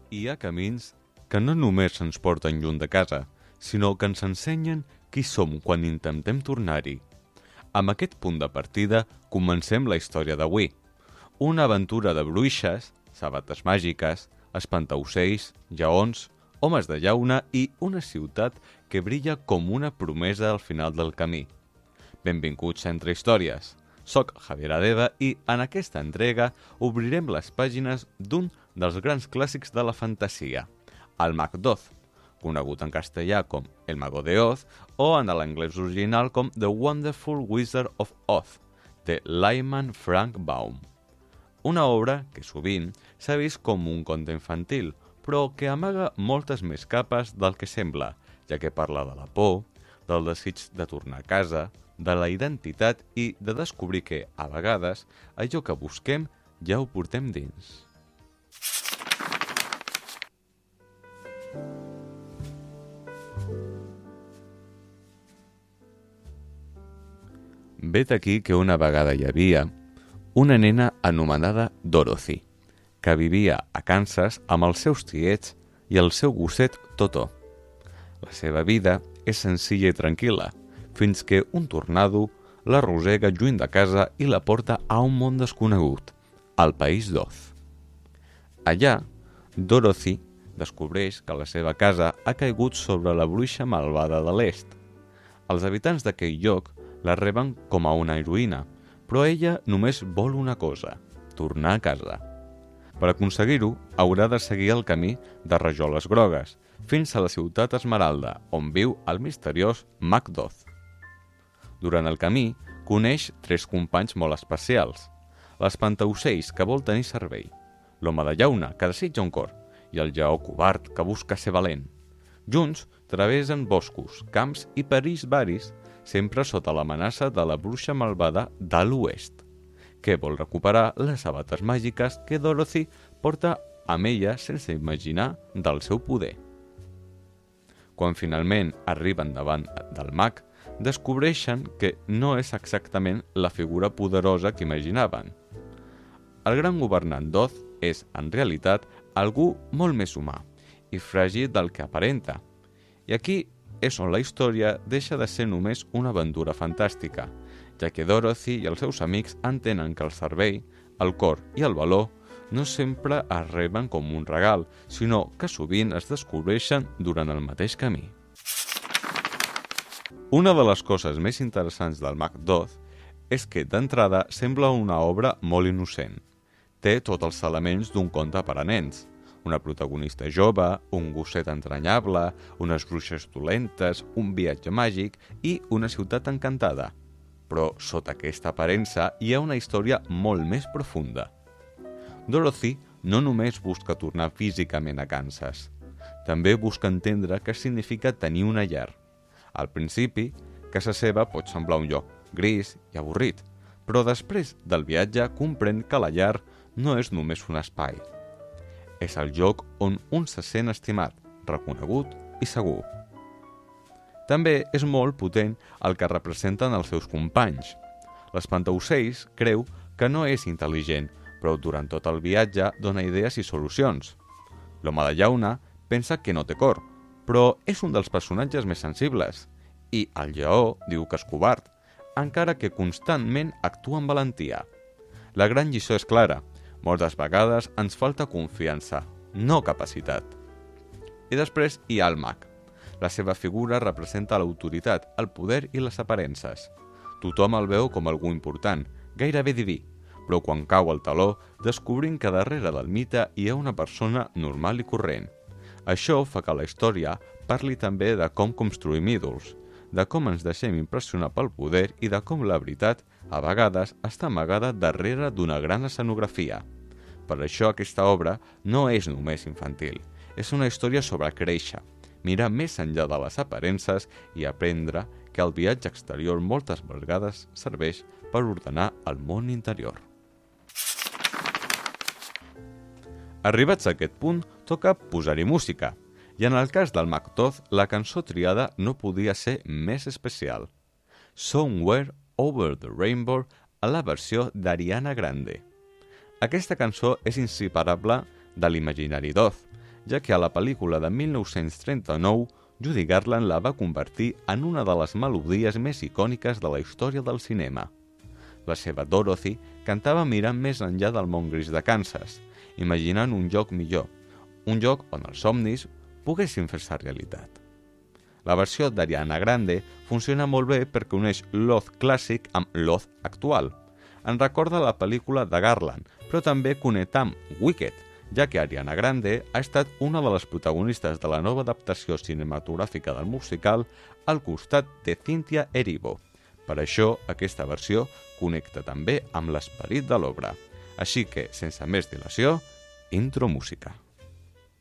Hi ha camins que no només ens porten lluny de casa, sinó que ens ensenyen qui som quan intentem tornar-hi. Amb aquest punt de partida comencem la història d'avui. Una aventura de bruixes, sabates màgiques, espantaocells, lleons, homes de llauna i una ciutat que brilla com una promesa al final del camí. Benvinguts a Entre Històries. Soc Javier Adeba i en aquesta entrega obrirem les pàgines d'un dels grans clàssics de la fantasia, el Mag d'Oz, conegut en castellà com El Mago de Oz o en l'anglès original com The Wonderful Wizard of Oz, de Lyman Frank Baum. Una obra que sovint s'ha vist com un conte infantil, però que amaga moltes més capes del que sembla, ja que parla de la por, del desig de tornar a casa, de la identitat i de descobrir que, a vegades, allò que busquem ja ho portem dins. Vet aquí que una vegada hi havia una nena anomenada Dorothy, que vivia a Kansas amb els seus tiets i el seu gosset Totó. La seva vida és senzilla i tranquil·la, fins que un tornado l'arrossega lluny de casa i la porta a un món desconegut, al país d'Oz. Allà, Dorothy descobreix que la seva casa ha caigut sobre la bruixa malvada de l'est. Els habitants d'aquell lloc la reben com a una heroïna, però ella només vol una cosa, tornar a casa. Per aconseguir-ho, haurà de seguir el camí de rajoles grogues, fins a la ciutat Esmeralda, on viu el misteriós Mag d'Oz. Durant el camí, coneix 3 companys molt especials: l'espantaocells, que vol tenir cervell, l'home de llauna, que desitja un cor, i el lleó covard, que busca ser valent. Junts, travessen boscos, camps i perills varis, sempre sota l'amenaça de la bruixa malvada de l'oest, que vol recuperar les sabates màgiques que Dorothy porta amb ella sense imaginar del seu poder. Quan finalment arriben davant del mag, descobreixen que no és exactament la figura poderosa que imaginaven. El gran governant d'Oz és, en realitat, algú molt més humà i fràgil del que aparenta. I aquí és on la història deixa de ser només una aventura fantàstica, ja que Dorothy i els seus amics entenen que el cervell, el cor i el valor no sempre es reben com un regal, sinó que sovint es descobreixen durant el mateix camí. Una de les coses més interessants del Mag d'Oz és que, d'entrada, sembla una obra molt innocent. Té tots els elements d'un conte per a nens: una protagonista jove, un gosset entranyable, unes bruixes dolentes, un viatge màgic i una ciutat encantada. Però sota aquesta aparença hi ha una història molt més profunda. Dorothy no només busca tornar físicament a Kansas, també busca entendre què significa tenir una llar. Al principi, casa seva pot semblar un lloc gris i avorrit, però després del viatge comprèn que la llar no és només un espai. És el lloc on un se sent estimat, reconegut i segur. També és molt potent el que representen els seus companys. L'espantaocells creu que no és intel·ligent, però durant tot el viatge dona idees i solucions. L'home de llauna pensa que no té cor, però és un dels personatges més sensibles. I el lleó diu que és covard, encara que constantment actua amb valentia. La gran lliçó és clara: moltes vegades ens falta confiança, no capacitat. I després hi ha el mag. La seva figura representa l'autoritat, el poder i les aparences. Tothom el veu com algú important, gairebé diví, però quan cau el taló descobrim que darrere del mite hi ha una persona normal i corrent. Això fa que la història parli també de com construïm ídols, de com ens deixem impressionar pel poder i de com la veritat, a vegades, està amagada darrere d'una gran escenografia. Per això aquesta obra no és només infantil, és una història sobre créixer, mirar més enllà de les aparences i aprendre que el viatge exterior moltes vegades serveix per ordenar el món interior. Arribats a aquest punt, toca posar-hi música, i en el cas del Mag d'Oz, la cançó triada no podia ser més especial. Somewhere Over the Rainbow, a la versió d'Ariana Grande. Aquesta cançó és inseparable de l'imaginari d'Oz, ja que a la pel·lícula de 1939 Judy Garland la va convertir en una de les melodies més icòniques de la història del cinema. La seva Dorothy cantava mirant més enllà del món gris de Kansas, imaginant un lloc millor, un lloc on els somnis poguessin fer-se realitat. La versió d'Ariana Grande funciona molt bé perquè uneix l'Oz clàssic amb l'Oz actual. En recorda la pel·lícula de Garland, però també connecta amb Wicked, ja que Ariana Grande ha estat una de les protagonistes de la nova adaptació cinematogràfica del musical al costat de Cynthia Erivo. Per això, aquesta versió connecta també amb l'esperit de l'obra. Així que, sense més dilació, intro música.